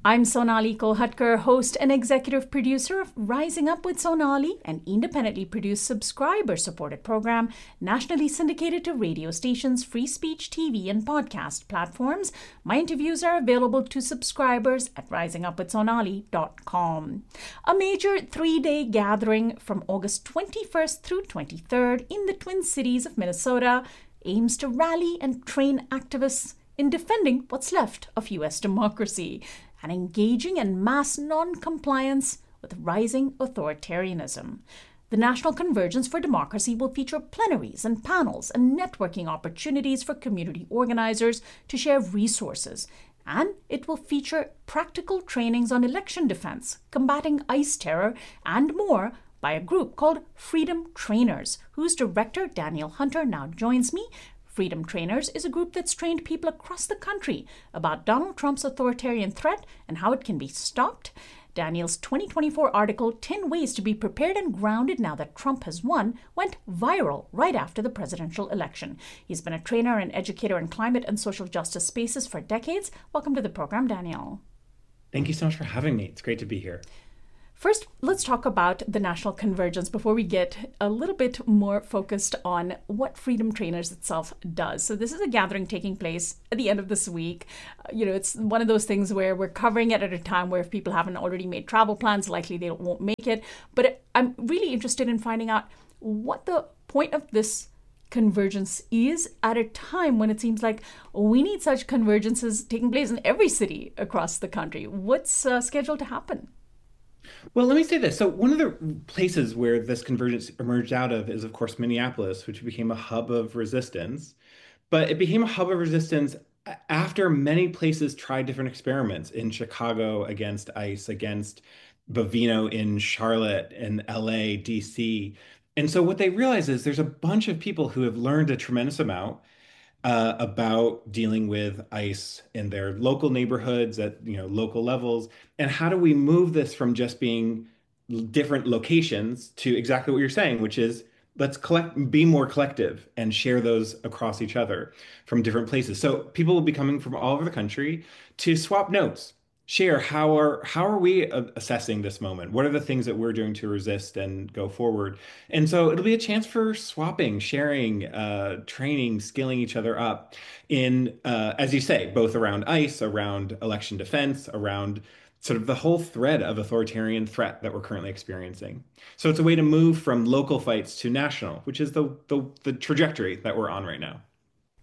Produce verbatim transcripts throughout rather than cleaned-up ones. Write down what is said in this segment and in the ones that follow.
I'm Sonali Kolhatkar, host and executive producer of Rising Up with Sonali, an independently produced subscriber-supported program nationally syndicated to radio stations, free speech T V, and podcast platforms. My interviews are available to subscribers at rising up with sonali dot com. A major three-day gathering from August twenty-first through twenty-third in the Twin Cities of Minnesota aims to rally and train activists in defending what's left of U S democracy and engaging in mass non-compliance with rising authoritarianism. The National Convergence for Democracy will feature plenaries and panels and networking opportunities for community organizers to share resources. And it will feature practical trainings on election defense, combating ICE terror, and more by a group called Freedom Trainers, whose director, Daniel Hunter, now joins me. Freedom Trainers is a group that's trained people across the country about Donald Trump's authoritarian threat and how it can be stopped. Daniel's twenty twenty-four article, ten Ways to be Prepared and Grounded Now That Trump Has Won, went viral right after the presidential election. He's been a trainer and educator in climate and social justice spaces for decades. Welcome to the program, Daniel. Thank you so much for having me. It's great to be here. First, let's talk about the National Convergence before we get a little bit more focused on what Freedom Trainers itself does. So this is a gathering taking place at the end of this week. Uh, you know, it's one of those things where we're covering it at a time where if people haven't already made travel plans, likely they won't make it. But I'm really interested in finding out what the point of this convergence is at a time when it seems like we need such convergences taking place in every city across the country. What's uh, scheduled to happen? Well, let me say this. So one of the places where this convergence emerged out of is, of course, Minneapolis, which became a hub of resistance. But it became a hub of resistance after many places tried different experiments in Chicago against ICE, against Bovino in Charlotte and L A, D C. And so what they realize is there's a bunch of people who have learned a tremendous amount uh, about dealing with ICE in their local neighborhoods at you know local levels, and how do we move this from just being different locations to exactly what you're saying, which is let's collect, be more collective and share those across each other from different places. So people will be coming from all over the country to swap notes, share how are how are we assessing this moment? What are the things that we're doing to resist and go forward? And so it'll be a chance for swapping, sharing, uh, training, skilling each other up in, uh, as you say, both around ICE, around election defense, around sort of the whole thread of authoritarian threat that we're currently experiencing. So it's a way to move from local fights to national, which is the the, the trajectory that we're on right now.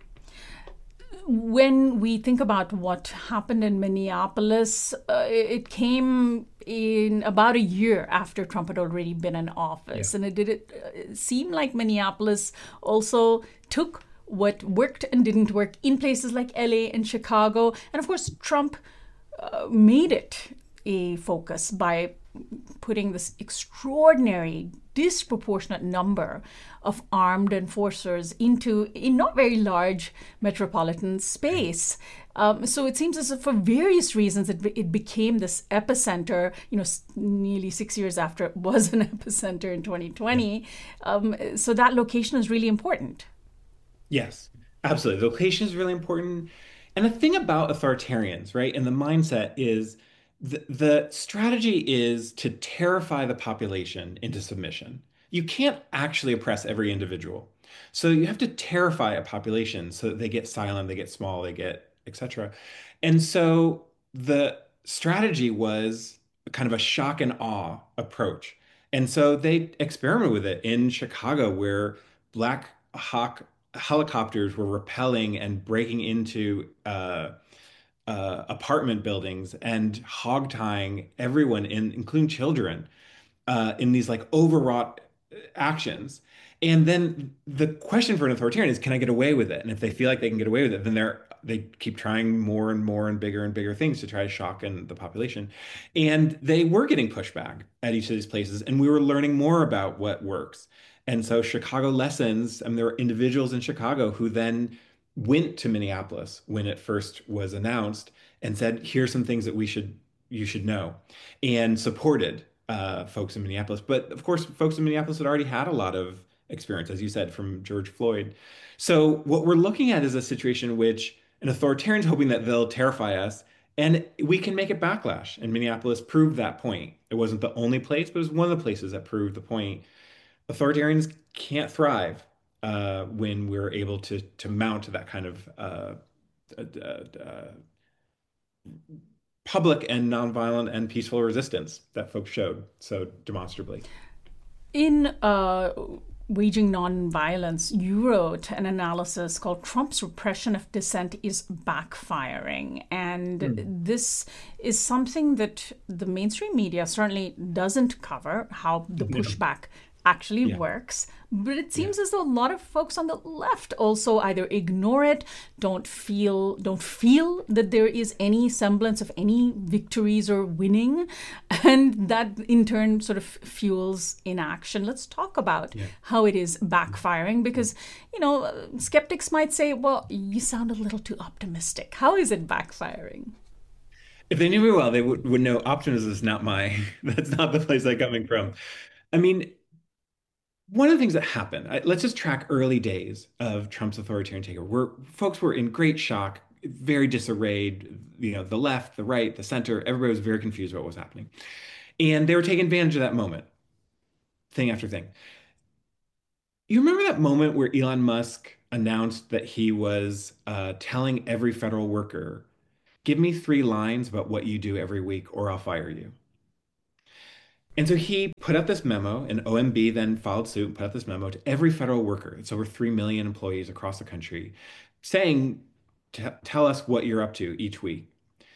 When we think about what happened in Minneapolis, uh, it came in about a year after Trump had already been in office. Yeah. And it did it uh, seem like Minneapolis also took what worked and didn't work in places like L A and Chicago. And of course, Trump uh, made it a focus by putting this extraordinary, disproportionate number of armed enforcers into a not very large metropolitan space. Um, so it seems as if for various reasons it, it became this epicenter, you know, nearly six years after it was an epicenter in twenty twenty. Um, so that location is really important. Yes, absolutely. The location is really important. And the thing about authoritarians, right, and the mindset is The, the strategy is to terrify the population into submission. You can't actually oppress every individual. So you have to terrify a population so that they get silent, they get small, they get et cetera. And so the strategy was kind of a shock and awe approach. And so they experimented with it in Chicago, where Black Hawk helicopters were rappelling and breaking into uh, uh, apartment buildings and hog tying everyone in, including children, uh, in these like overwrought actions. And then the question for an authoritarian is, can I get away with it? And if they feel like they can get away with it, then they're they keep trying more and more and bigger and bigger things to try to shock in the population. And they were getting pushback at each of these places, and we were learning more about what works. And so Chicago Lessons, I mean, there were individuals in Chicago who then went to Minneapolis when it first was announced and said, here's some things that we should you should know, and supported uh, folks in Minneapolis. But of course, folks in Minneapolis had already had a lot of experience, as you said, from George Floyd. So what we're looking at is a situation in which an authoritarian is hoping that they'll terrify us, And we can make it backlash. And Minneapolis proved that point. It wasn't the only place, but it was one of the places that proved the point. Authoritarians can't thrive uh, when we're able to to mount that kind of uh, uh, uh, public and nonviolent and peaceful resistance that folks showed so demonstrably. In uh, Waging Nonviolence, you wrote an analysis called Trump's Repression of Dissent is Backfiring. And mm. this is something that the mainstream media certainly doesn't cover, how the pushback actually yeah. works. But it seems yeah. as though a lot of folks on the left also either ignore it, don't feel don't feel that there is any semblance of any victories or winning, and that in turn sort of fuels inaction. Let's talk about yeah. how it is backfiring, because, you know, skeptics might say, well, you sound a little too optimistic. How is it backfiring? If they knew me well, they would, would know optimism is not my, that's not the place I'm coming from. I mean, one of the things that happened, I, let's just track early days of Trump's authoritarian takeover. Where folks were in great shock, very disarrayed. You know, the left, the right, the center, everybody was very confused about what was happening. And they were taking advantage of that moment, thing after thing. You remember that moment where Elon Musk announced that he was uh, telling every federal worker, give me three lines about what you do every week or I'll fire you. And so he put out this memo, and O M B then followed suit and put out this memo to every federal worker. It's over three million employees across the country, saying, tell us what you're up to each week.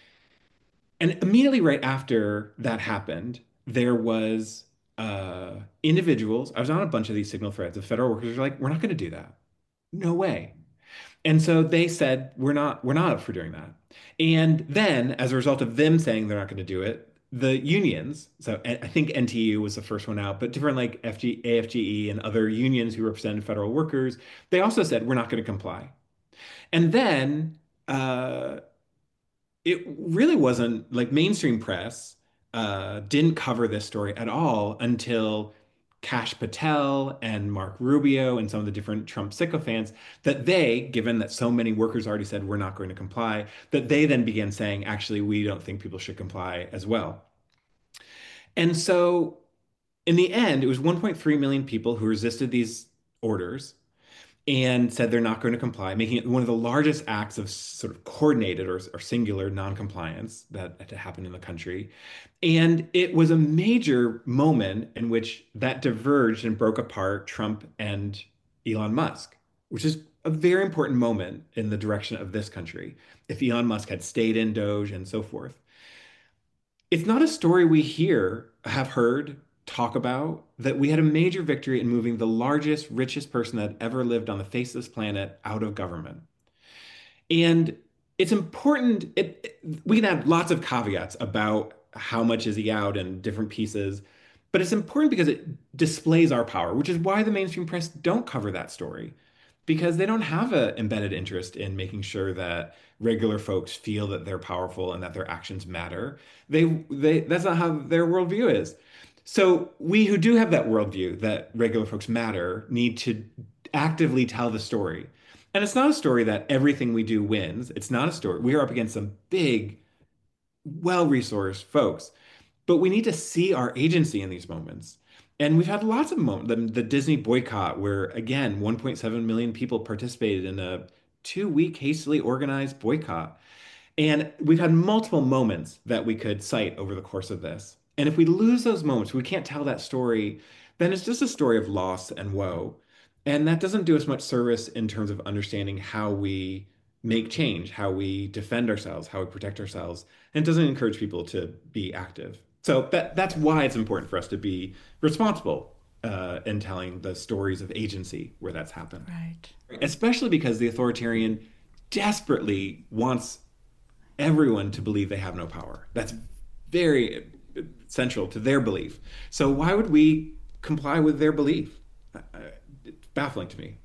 And immediately right after that happened, there was uh, individuals, I was on a bunch of these signal threads of federal workers who were like, we're not going to do that. No way. And so they said, we're not, we're not up for doing that. And then as a result of them saying they're not going to do it, the unions, so I think N T U was the first one out, but different like F G, A F G E and other unions who represented federal workers, they also said, we're not going to comply. And then uh, it really wasn't like mainstream press uh, didn't cover this story at all until Kash Patel and Mark Rubio and some of the different Trump sycophants, that they, given that so many workers already said we're not going to comply, that they then began saying, actually, we don't think people should comply as well. And so in the end, it was one point three million people who resisted these orders and said they're not going to comply, making it one of the largest acts of sort of coordinated or, or singular noncompliance that, that happened in the country. And it was a major moment in which that diverged and broke apart Trump and Elon Musk, which is a very important moment in the direction of this country. If Elon Musk had stayed in Doge and so forth. It's not a story we hear, have heard, talk about, that we had a major victory in moving the largest, richest person that ever lived on the face of this planet out of government. And it's important, it, it, we can add lots of caveats about how much is he out and different pieces, but it's important because it displays our power, which is why the mainstream press don't cover that story, because they don't have an embedded interest in making sure that regular folks feel that they're powerful and that their actions matter. They, they, that's not how their worldview is. So we who do have that worldview that regular folks matter need to actively tell the story. And it's not a story that everything we do wins. It's not a story. We are up against some big, well-resourced folks, but we need to see our agency in these moments. And we've had lots of moments, the, the Disney boycott, where again, one point seven million people participated in a two-week hastily organized boycott. And we've had multiple moments that we could cite over the course of this. And if we lose those moments, we can't tell that story, then it's just a story of loss and woe. And that doesn't do us much service in terms of understanding how we make change, how we defend ourselves, how we protect ourselves. And it doesn't encourage people to be active. So that that's why it's important for us to be responsible uh, in telling the stories of agency where that's happened. Right. Especially because the authoritarian desperately wants everyone to believe they have no power. That's very central to their belief. So why would we comply with their belief? It's baffling to me.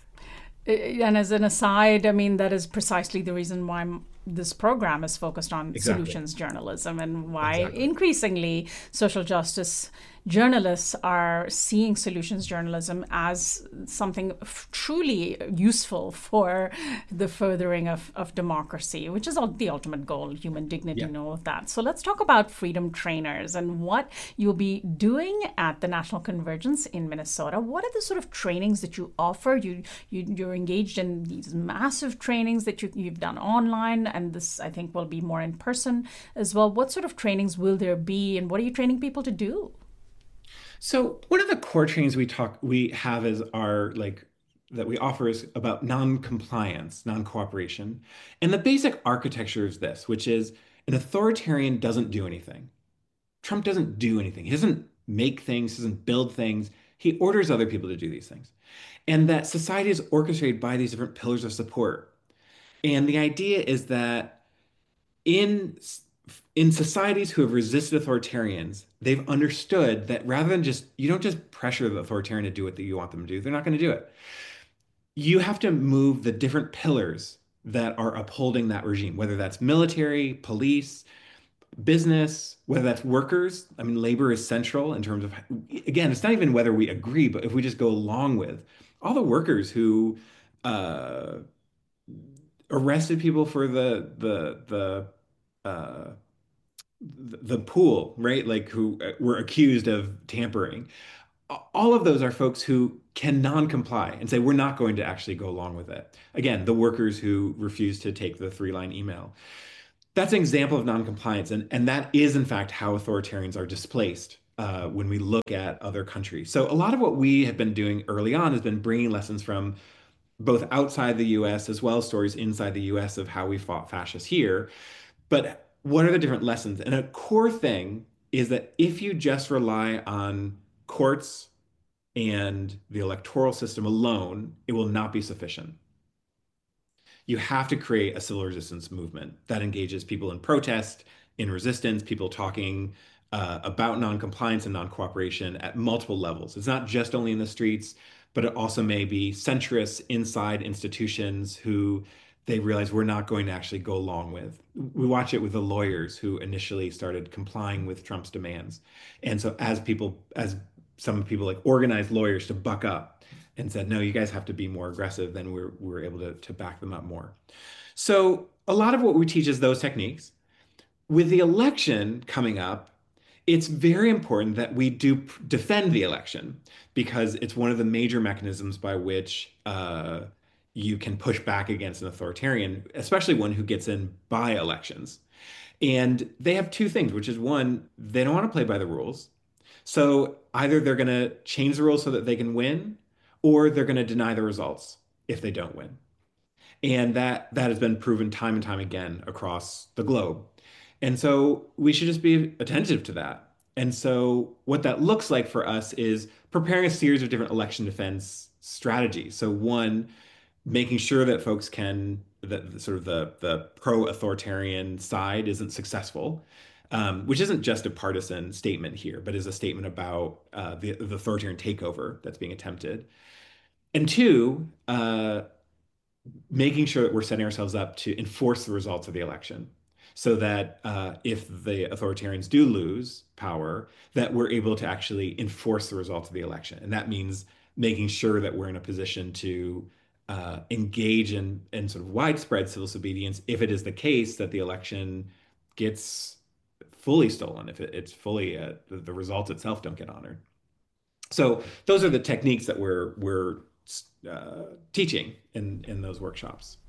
And as an aside, I mean, that is precisely the reason why this program is focused on exactly. solutions journalism, and why exactly. increasingly social justice journalists are seeing solutions journalism as something f- truly useful for the furthering of, of democracy, which is all, the ultimate goal, human dignity, Yeah. and all of that. So let's talk about Freedom Trainers and what you'll be doing at the National Convergence in Minnesota. What are the sort of trainings that you offer? You, you you're engaged in these massive trainings that you, you've done online, and this I think will be more in person as well. What sort of trainings will there be, and what are you training people to do? So one of the core trainings we talk we have is our like that we offer is about non-compliance, non-cooperation. And the basic architecture is this, which is an authoritarian doesn't do anything. Trump doesn't do anything. He doesn't make things, he doesn't build things. He orders other people to do these things. And that society is orchestrated by these different pillars of support. And the idea is that in in societies who have resisted authoritarians, they've understood that rather than just you don't just pressure the authoritarian to do what you want them to do, they're not going to do it. You have to move the different pillars that are upholding that regime, whether that's military, police, business, whether that's workers. I mean, labor is central in terms of, again, it's not even whether we agree, but if we just go along with all the workers who uh, arrested people for the the the uh, the pool, right? Like who uh, were accused of tampering. All of those are folks who can non-comply and say, we're not going to actually go along with it. Again, the workers who refuse to take the three-line email. That's an example of non-compliance. And, and that is, in fact, how authoritarians are displaced uh, when we look at other countries. So a lot of what we have been doing early on has been bringing lessons from both outside the U S as well as stories inside the U S of how we fought fascists here. But what are the different lessons? And a core thing is that if you just rely on courts and the electoral system alone, it will not be sufficient. You have to create a civil resistance movement that engages people in protest, in resistance, people talking uh, about noncompliance and non-cooperation at multiple levels. It's not just only in the streets, but it also may be centrists inside institutions who they realize we're not going to actually go along with. We watch it with the lawyers who initially started complying with Trump's demands. And so as people, as some people like organized lawyers to buck up and said, no, you guys have to be more aggressive, then we're, we're able to, to back them up more. So a lot of what we teach is those techniques. With the election coming up, it's very important that we do defend the election because it's one of the major mechanisms by which uh, you can push back against an authoritarian, especially one who gets in by elections. And they have two things, which is one, they don't want to play by the rules. So either they're going to change the rules so that they can win, or they're going to deny the results if they don't win. And that that has been proven time and time again across the globe. And so we should just be attentive to that. And so what that looks like for us is preparing a series of different election defense strategies. So one, making sure that folks can that the, sort of the the pro-authoritarian side isn't successful, um, which isn't just a partisan statement here, but is a statement about uh, the, the authoritarian takeover that's being attempted. And two, uh, making sure that we're setting ourselves up to enforce the results of the election so that uh, if the authoritarians do lose power, that we're able to actually enforce the results of the election. And that means making sure that we're in a position to uh, engage in, in sort of widespread civil disobedience if it is the case that the election gets fully stolen, if it, it's fully, uh, the, the results itself don't get honored. So those are the techniques that we're we're uh, teaching in in those workshops.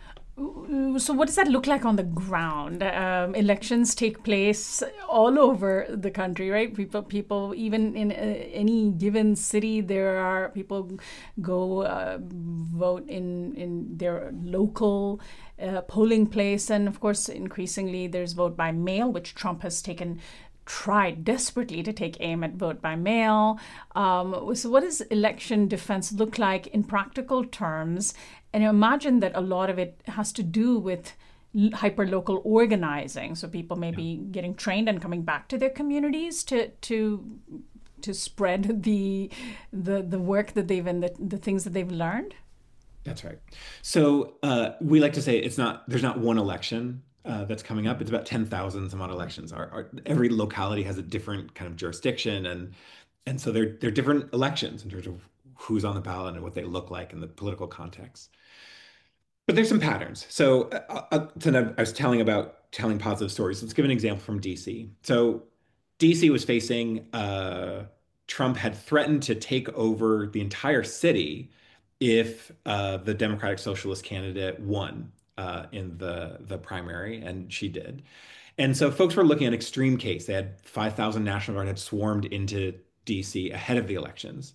So, what does that look like on the ground? Um, elections take place all over the country, right? People, people, even in uh, any given city, there are people go uh, vote in in their local uh, polling place, and of course, increasingly, there's vote by mail, which Trump has taken tried desperately to take aim at vote by mail. Um, so what does election defense look like in practical terms? And I imagine that a lot of it has to do with hyper-local organizing. So people may be getting trained and coming back to their communities to to to spread the the the work that they've and the, the things that they've learned. That's right. So uh, we like to say it's not there's not one election. uh, that's coming up. It's about ten thousand some odd elections. Our, our, every locality has a different kind of jurisdiction, and and so they're they're different elections in terms of who's on the ballot and what they look like in the political context. But there's some patterns. So, uh, uh, so I was telling about telling positive stories. Let's give an example from D C. So, D C was facing uh, Trump had threatened to take over the entire city if uh, the Democratic Socialist candidate won uh, in the the primary, and she did. And so, folks were looking at an extreme case. They had five thousand National Guard had swarmed into D C ahead of the elections.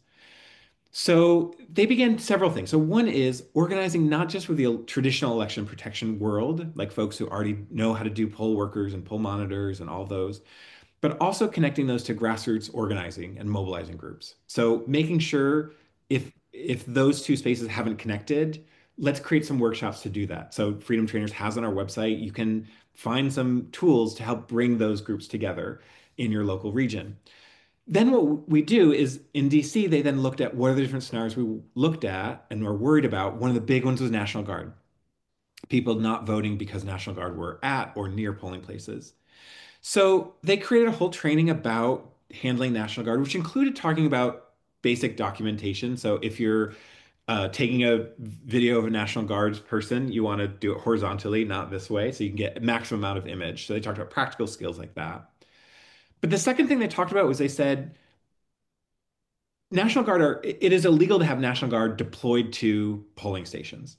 So they began several things. So one is organizing not just with the traditional election protection world, like folks who already know how to do poll workers and poll monitors and all those, but also connecting those to grassroots organizing and mobilizing groups. So making sure if if those two spaces haven't connected, let's create some workshops to do that. So Freedom Trainers has on our website, you can find some tools to help bring those groups together in your local region. Then what we do is in D C, they then looked at what are the different scenarios we looked at and were worried about. One of the big ones was National Guard, people not voting because National Guard were at or near polling places. So they created a whole training about handling National Guard, which included talking about basic documentation. So if you're uh, taking a video of a National Guards person, you want to do it horizontally, not this way, so you can get maximum amount of image. So they talked about practical skills like that. But the second thing they talked about was they said, National Guard are, it is illegal to have National Guard deployed to polling stations.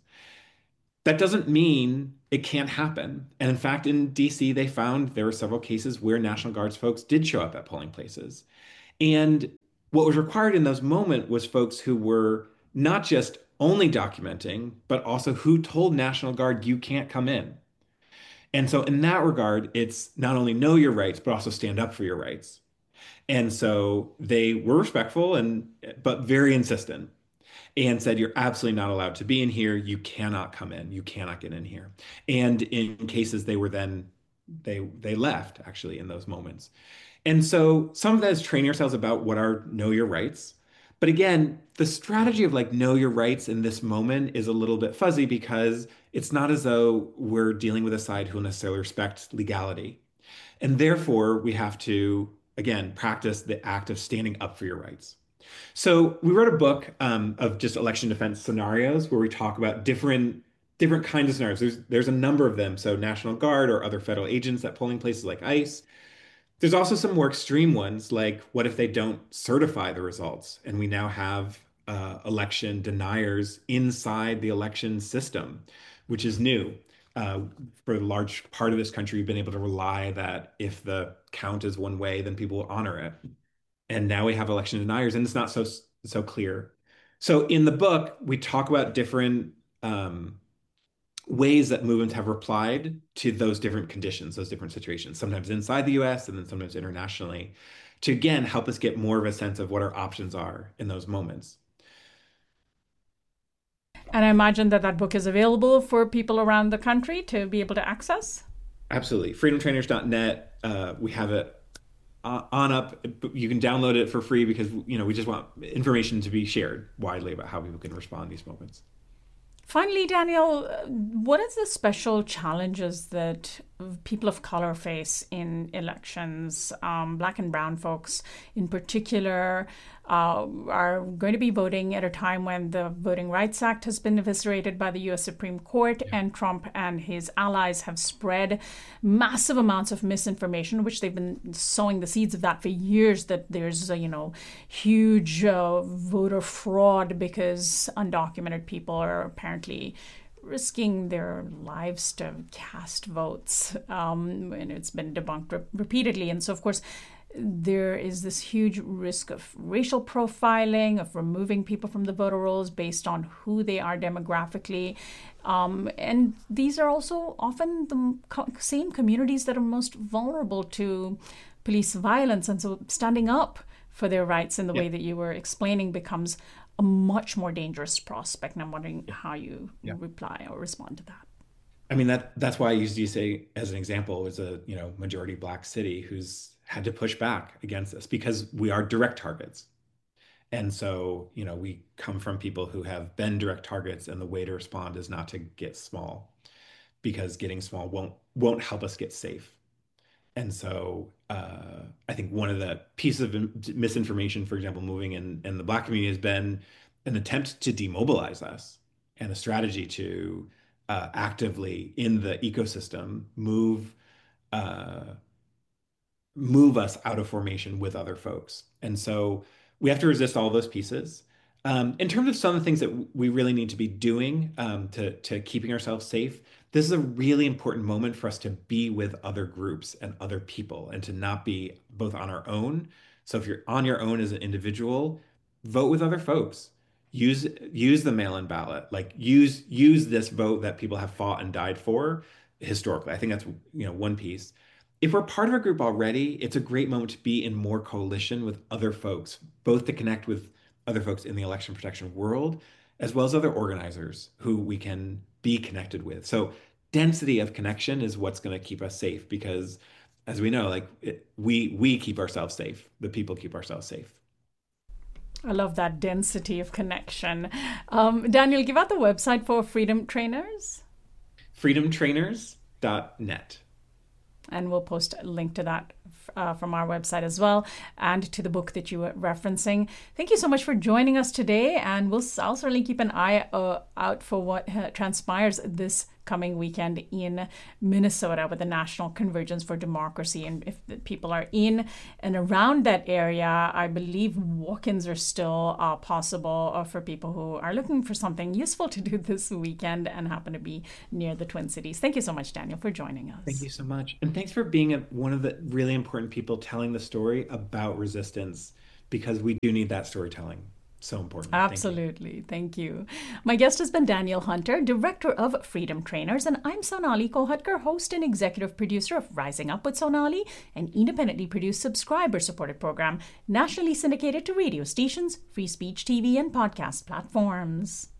That doesn't mean it can't happen. And in fact, in D C, they found there were several cases where National Guards folks did show up at polling places. And what was required in those moments was folks who were not just only documenting, but also who told National Guard you can't come in. And so in that regard, it's not only know your rights, but also stand up for your rights. And so they were respectful and but very insistent and said, you're absolutely not allowed to be in here. You cannot come in. You cannot get in here. And in cases they were then they they left actually in those moments. And so some of that is training ourselves about what are know your rights. But again, the strategy of like know your rights in this moment is a little bit fuzzy because it's not as though we're dealing with a side who will necessarily respect legality. And therefore, we have to, again, practice the act of standing up for your rights. So we wrote a book um, of just election defense scenarios where we talk about different different kinds of scenarios. There's there's a number of them. So National Guard or other federal agents at polling places like ICE. There's also some more extreme ones, like what if they don't certify the results? And we now have uh, election deniers inside the election system, which is new. Uh, for a large part of this country, we've been able to rely that if the count is one way, then people will honor it. And now we have election deniers, and it's not so so clear. So in the book, we talk about different um, ways that movements have replied to those different conditions, those different situations, sometimes inside the U S and then sometimes internationally, to again help us get more of a sense of what our options are in those moments. And I imagine that that book is available for people around the country to be able to access. Absolutely. freedom trainers dot net. Uh, we have it on up. You can download it for free because you know we just want information to be shared widely about how people can respond to these moments. Finally, Daniel, what are the special challenges that people of color face in elections? Um, Black and brown folks in particular uh, are going to be voting at a time when the Voting Rights Act has been eviscerated by the U S Supreme Court, yeah. and Trump and his allies have spread massive amounts of misinformation, which they've been sowing the seeds of that for years, that there's a, you know, huge uh, voter fraud because undocumented people are apparently risking their lives to cast votes. Um, and it's been debunked re- repeatedly. And so, of course, there is this huge risk of racial profiling, of removing people from the voter rolls based on who they are demographically. Um, and these are also often the co- same communities that are most vulnerable to police violence. And so standing up for their rights in the yeah. way that you were explaining becomes a much more dangerous prospect. And I'm wondering how you yeah. reply or respond to that. I mean, that that's why I used D C as an example, as a you know majority Black city who's had to push back against this because we are direct targets. And so, you know, we come from people who have been direct targets, and the way to respond is not to get small, because getting small won't won't help us get safe. And so uh, I think one of the pieces of misinformation, for example, moving in, in the Black community has been an attempt to demobilize us and a strategy to uh, actively in the ecosystem move uh, move us out of formation with other folks. And so we have to resist all those pieces. Um, in terms of some of the things that we really need to be doing um, to, to keeping ourselves safe, this is a really important moment for us to be with other groups and other people and to not be both on our own. So if you're on your own as an individual, vote with other folks. Use use the mail-in ballot. Like use use this vote that people have fought and died for historically. I think that's you know one piece. If we're part of a group already, it's a great moment to be in more coalition with other folks, both to connect with other folks in the election protection world, as well as other organizers who we can be connected with. So density of connection is what's going to keep us safe because as we know, like it, we we keep ourselves safe. The people keep ourselves safe. I love that density of connection. Um, Daniel, give out the website for Freedom Trainers. freedom trainers dot net. And we'll post a link to that uh, from our website as well, and to the book that you were referencing. Thank you so much for joining us today, and we'll I'll certainly keep an eye uh, out for what uh, transpires this coming weekend in Minnesota with the National Convergence for Democracy. And if the people are in and around that area, I believe walk-ins are still uh, possible uh, for people who are looking for something useful to do this weekend and happen to be near the Twin Cities. Thank you so much, Daniel, for joining us. Thank you so much. And thanks for being a, one of the really important people telling the story about resistance, because we do need that storytelling. So important. Absolutely. Thank you. Thank you. My guest has been Daniel Hunter, Director of Freedom Trainers, and I'm Sonali Kolhatkar, host and executive producer of Rising Up with Sonali, an independently produced subscriber-supported program nationally syndicated to radio stations, free speech T V, and podcast platforms.